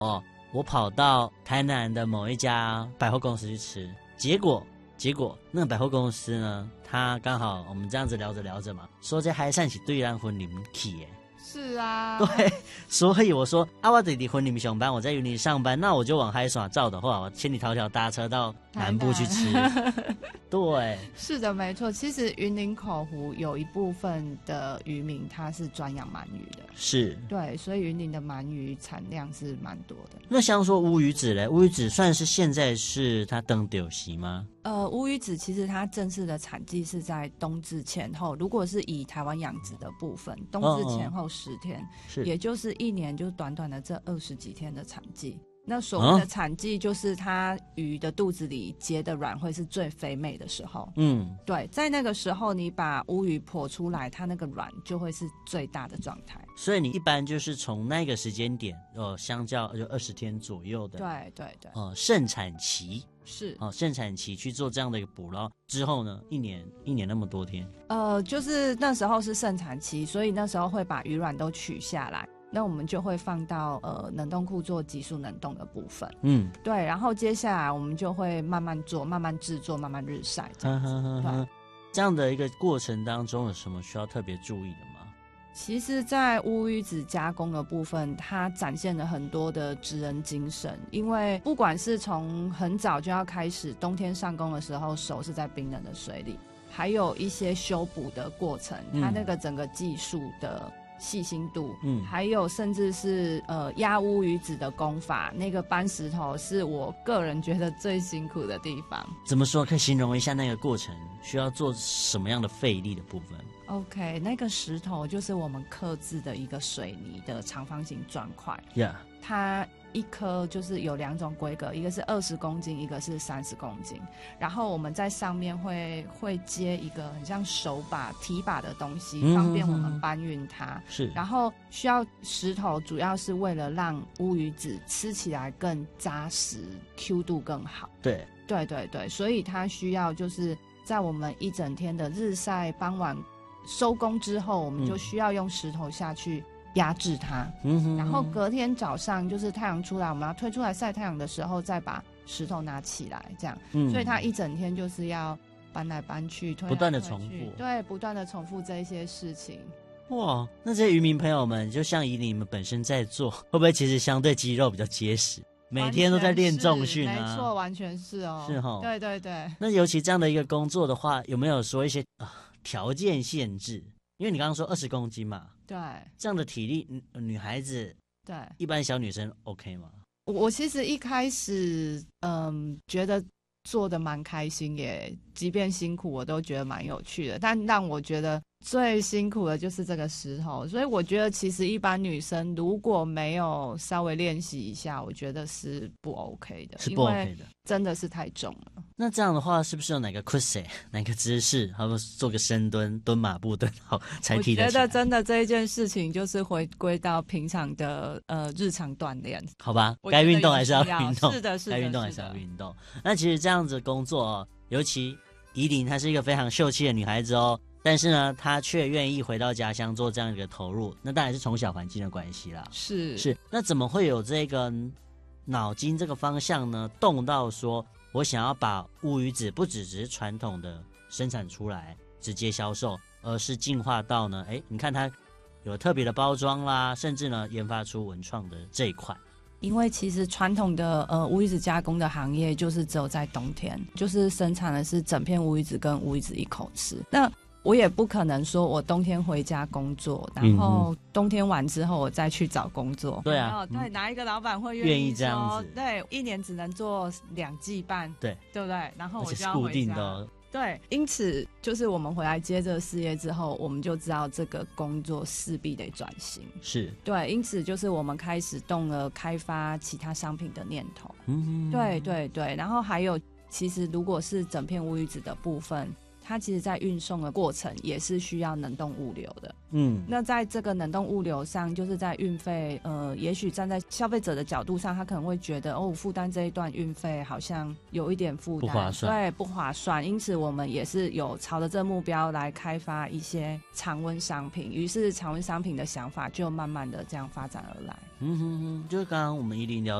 哦，我跑到台南的某一家百货公司去吃，结果那个百货公司呢，他刚好我们这样子聊着聊着嘛，说这海扇起对岸婚礼去耶。 是啊， 对，所以我说啊，我在离婚里面上班，我在云林上班，那我就往海耍照的话，我千里迢迢搭车到南部去吃。对， 是的，没错。其实云林口湖有一部分的渔民他是专养鳗鱼的， 是， 对，所以云林的鳗鱼产量是蛮多的。 那像说乌鱼子嘞，乌鱼子算是现在是它登丢席吗？ 乌鱼子其实它正式的产季是在冬至前后，如果是以台湾养殖的部分，冬至前后10天， 是， 也就是一年就短短的这20几天的产季。那所谓的产季就是它鱼的肚子里结的卵会是最肥美的时候，对，在那个时候你把乌鱼剖出来，它那个卵就会是最大的状态。 所以你一般就是从那个时间点，相较就20天左右的， 对， 盛产期是盛产期去做这样的一个捕捞之后呢，一年那么多天， 就是那时候是盛产期，所以那时候会把鱼卵都取下来。那我们就会放到冷冻库做急速冷冻的部分，对，然后接下来我们就会慢慢做、慢慢制作、慢慢日晒这样子。对， 这样的一个过程当中有什么需要特别注意的吗？ 其实在乌鱼子加工的部分，它展现了很多的职人精神，因为不管是从很早就要开始，冬天上工的时候手是在冰冷的水里，还有一些修补的过程，它那个整个技术的细心度，还有甚至是压乌鱼子的功法，那个搬石头是我个人觉得最辛苦的地方。 怎么说？可以形容一下那个过程需要做什么样的费力的部分？ OK， 那个石头就是我们刻制的一个水泥的长方形砖块，它一颗就是有2种规格，一个是20公斤，一个是30公斤。然后我们在上面会接一个很像手把提把的东西，方便我们搬运它。 是， 然后需要石头，主要是为了让乌鱼子吃起来更扎实 ，Q 度更好。 对， 所以它需要就是在我们一整天的日晒，傍晚收工之后，我们就需要用石头下去压制它，然后隔天早上就是太阳出来，我们要推出来晒太阳的时候，再把石头拿起来，这样，所以它一整天就是要搬来搬去，推来推去， 不断的重复， 对，不断的重复这一些事情。 哇，那这些渔民朋友们，就像以你们本身在做，会不会其实相对肌肉比较结实？每天都在练重训啊？ 没错，完全是哦， 是齁， 对。 那尤其这样的一个工作的话，有没有说一些条件限制？因为你刚刚说20公斤嘛， 对， 这样的体力，女孩子， 对， 一般小女生 OK 吗？ 我其实一开始，觉得做的蛮开心，也即便辛苦，我都觉得蛮有趣的。但让我觉得最辛苦的就是这个石头，所以我觉得其实一般女生如果没有稍微练习一下，我觉得是不 OK 的， 是不 OK 的， 真的是太重了。 那这样的话，是不是有哪个 cuse 哪个姿势，好比做个深蹲、蹲马步蹲好才提得起来？ 我觉得真的这一件事情就是回归到平常的日常锻炼， 好吧？该运动还是要运动， 是的， 该运动还是要运动。那其实这样子工作尤其宜琳她是一个非常秀气的女孩子哦，但是呢，她却愿意回到家乡做这样一个投入，那当然是从小环境的关系啦。 是， 那怎么会有这个脑筋这个方向呢？动到说我想要把乌鱼子不只是传统的生产出来直接销售，而是进化到呢，你看它有特别的包装啦，甚至呢研发出文创的这一块。 因为其实传统的乌鱼子加工的行业就是只有在冬天，就是生产的是整片乌鱼子跟乌鱼子一口吃。那我也不可能说我冬天回家工作，然后冬天完之后我再去找工作。 对啊， 对，哪一个老板会愿意这样子？ 对，一年只能做2季半， 对不对？然后我就要固回家。 定的。 对，因此就是我们回来接这个事业之后，我们就知道这个工作势必得转型。 是， 对，因此就是我们开始动了开发其他商品的念头。对，然后还有，其实如果是整片乌鱼子的部分， 它其实在运送的过程也是需要冷冻物流的。那在这个冷冻物流上，就是在运费，也许站在消费者的角度上，他可能会觉得哦，负担这一段运费好像有一点负担， 不划算， 对，不划算。因此我们也是有朝着这目标来开发一些常温商品，于是常温商品的想法就慢慢的这样发展而来。 就是刚刚我们依琳聊